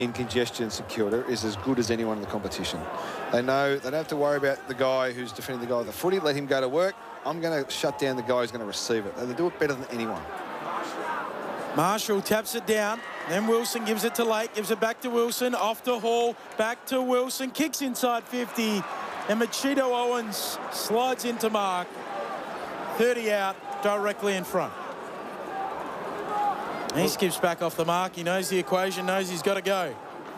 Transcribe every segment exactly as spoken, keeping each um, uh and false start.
in congestion, St Kilda is as good as anyone in the competition. They know they don't have to worry about the guy who's defending the guy with the footy. Let him go to work. I'm going to shut down the guy who's going to receive it. They do it better than anyone. Marshall taps it down. Then Wilson gives it to Lake. Gives it back to Wilson. Off to Hall. Back to Wilson. Kicks inside fifty. And Machito Owens slides into mark. thirty out, directly in front. He skips back off the mark. He knows the equation, knows he's got to go.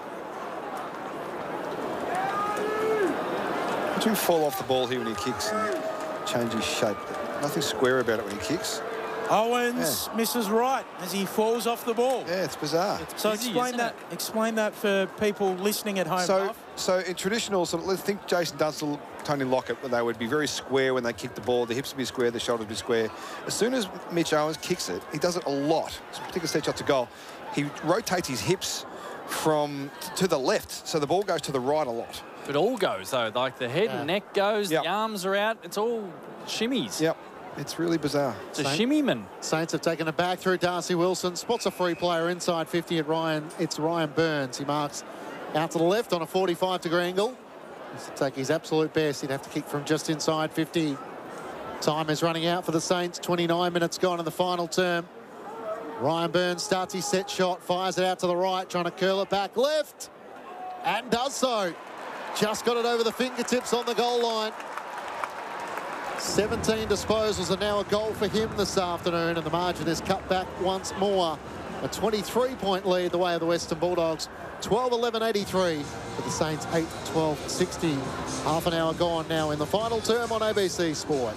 He do fall off the ball here when he kicks and change his shape. Nothing square about it when he kicks. Owens yeah. misses right as he falls off the ball. Yeah, it's bizarre. It's so busy, explain that. It? Explain that for people listening at home. So, Puff. so in traditional, sort of, let's think Jason Dunstall, Tony Lockett, when they would be very square when they kick the ball. The hips would be square, the shoulders would be square. As soon as Mitch Owens kicks it, he does it a lot. Particularly set shot to goal. He rotates his hips from to the left, so the ball goes to the right a lot. It all goes though, like the head yeah. and neck goes, yep. the arms are out. It's all shimmies. Yep. It's really bizarre. It's a shimmy man. Saints have taken it back through Darcy Wilson. Spots a free player inside fifty at Ryan. It's Ryan Burns. He marks out to the left on a forty-five degree angle. He's to take his absolute best. He'd have to kick from just inside fifty. Time is running out for the Saints. twenty-nine minutes gone in the final term. Ryan Burns starts his set shot, fires it out to the right, trying to curl it back left, and does so. Just got it over the fingertips on the goal line. seventeen disposals and now a goal for him this afternoon, and the margin is cut back once more. A twenty-three point lead the way of the Western Bulldogs. twelve eleven eighty-three for the Saints, eight twelve sixty. Half an hour gone now in the final term on A B C Sport.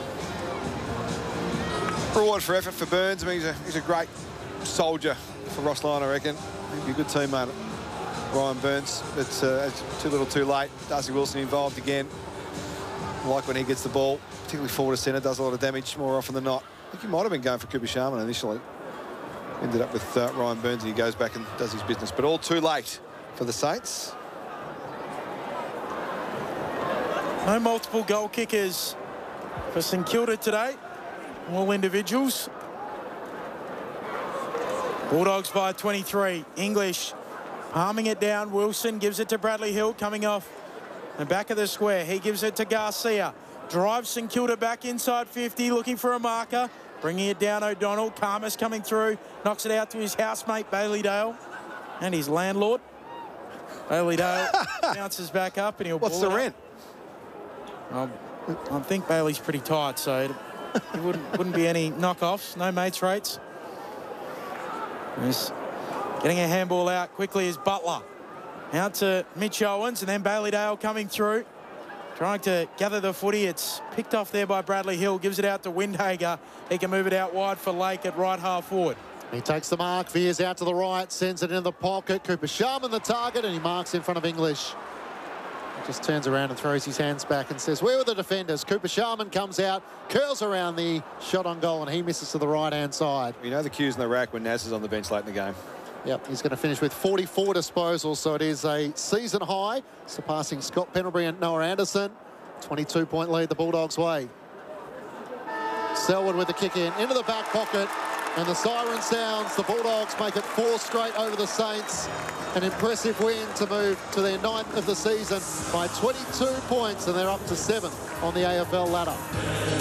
Reward for effort for Burns. I mean, he's a, he's a great soldier for Ross Lyon, I reckon. He'd be a good teammate, Ryan Burns. But uh, it's too little too late. Darcy Wilson involved again. I like when he gets the ball, particularly forward to centre, does a lot of damage more often than not. I think he might have been going for Cooper Sharman initially. Ended up with uh, Ryan Burns, and he goes back and does his business. But all too late for the Saints. No multiple goal kickers for St Kilda today. All individuals. Bulldogs by twenty-three. English palming it down. Wilson gives it to Bradley Hill, coming off the back of the square. He gives it to Garcia. Drives St Kilda back inside fifty, looking for a marker. Bringing it down, O'Donnell. Karmas coming through. Knocks it out to his housemate, Bailey Dale. And his landlord. Bailey Dale bounces back up and he'll What's ball the it rent? Um, I think Bailey's pretty tight, so it, it wouldn't, wouldn't be any knockoffs. No mates rates. He's getting a handball out quickly is Butler. Out to Mitch Owens, and then Bailey Dale coming through. Trying to gather the footy. It's picked off there by Bradley Hill. Gives it out to Windhager. He can move it out wide for Lake at right half forward. He takes the mark, veers out to the right, sends it into the pocket. Cooper Sharman the target, and he marks in front of English. He just turns around and throws his hands back and says, where were the defenders? Cooper Sharman comes out, curls around the shot on goal, and he misses to the right-hand side. You know the cue's in the rack when Naz is on the bench late in the game. Yep, he's going to finish with forty-four disposals, so it is a season high, surpassing Scott Pendlebury and Noah Anderson. twenty-two point lead the Bulldogs' way. Selwood with the kick in, into the back pocket, and the siren sounds. The Bulldogs make it four straight over the Saints. An impressive win to move to their ninth of the season by twenty-two points, and they're up to seventh on the A F L ladder.